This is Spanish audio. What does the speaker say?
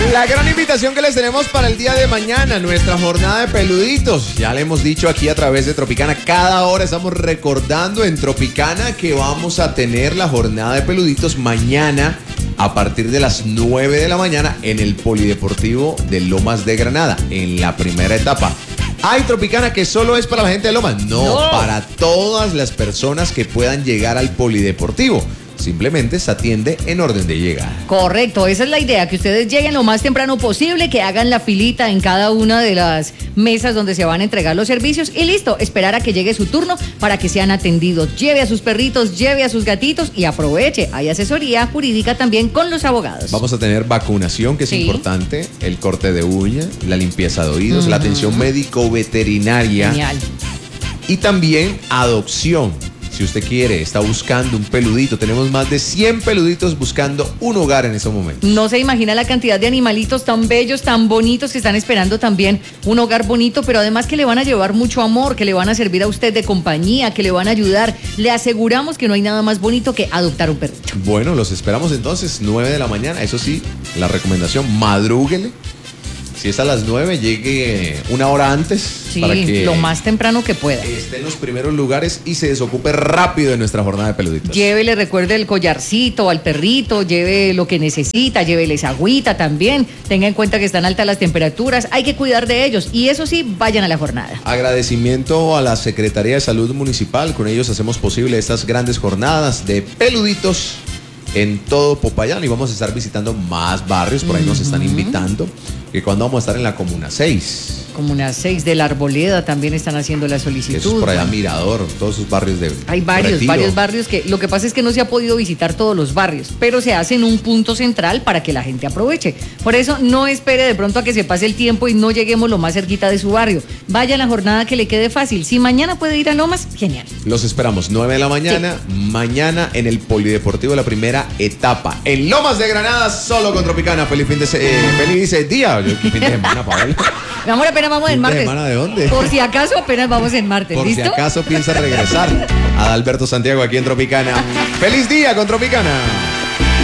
La gran invitación que les tenemos para el día de mañana, nuestra jornada de peluditos. Ya le hemos dicho aquí a través de Tropicana, cada hora estamos recordando en Tropicana que vamos a tener la jornada de peluditos mañana a partir de las 9 de la mañana en el Polideportivo de Lomas de Granada, en la primera etapa. ¿Hay Tropicana que solo es para la gente de Lomas? No, para todas las personas que puedan llegar al Polideportivo. Simplemente se atiende en orden de llegada. Correcto, esa es la idea, que ustedes lleguen lo más temprano posible, que hagan la filita en cada una de las mesas donde se van a entregar los servicios y listo, esperar a que llegue su turno para que sean atendidos. Lleve a sus perritos, lleve a sus gatitos y aproveche. Hay asesoría jurídica también con los abogados. Vamos a tener vacunación, que es importante, el corte de uña, la limpieza de oídos, la atención médico-veterinaria. Genial. Y también adopción. Si usted quiere, está buscando un peludito, tenemos más de 100 peluditos buscando un hogar en estos momentos. No se imagina la cantidad de animalitos tan bellos, tan bonitos que están esperando también un hogar bonito, pero además que le van a llevar mucho amor, que le van a servir a usted de compañía, que le van a ayudar. Le aseguramos que no hay nada más bonito que adoptar un perrito. Bueno, los esperamos entonces, 9 de la mañana. Eso sí, la recomendación, madrúguele. Si es a las 9, llegue una hora antes. Sí, para que lo más temprano que pueda. Esté en los primeros lugares y se desocupe rápido de nuestra jornada de peluditos. Llévele, recuerde el collarcito al perrito, lleve lo que necesita, lléveles agüita también. Tenga en cuenta que están altas las temperaturas, hay que cuidar de ellos. Y eso sí, vayan a la jornada. Agradecimiento a la Secretaría de Salud Municipal. Con ellos hacemos posible estas grandes jornadas de peluditos en todo Popayán, y vamos a estar visitando más barrios, por ahí nos están invitando, que cuando vamos a estar en la Comuna 6. Comuna 6 de la Arboleda también están haciendo la solicitud. Eso es por allá, Mirador, todos esos barrios de Hay varios barrios que lo que pasa es que no se ha podido visitar todos los barrios, pero se hace en un punto central para que la gente aproveche. Por eso no espere de pronto a que se pase el tiempo y no lleguemos lo más cerquita de su barrio. Vaya a la jornada que le quede fácil. Si mañana puede ir a Lomas, genial. Los esperamos, 9 de la mañana, mañana en el Polideportivo, la primera etapa. En Lomas de Granada, solo con Tropicana. Feliz día. ¿Qué fin de semana, Paola? Mi amor, apenas vamos en martes. ¿Semana de dónde? Por si acaso, apenas vamos en martes. Por ¿listo? si acaso piensa regresar. Adalberto Santiago aquí en Tropicana. ¡Feliz día con Tropicana!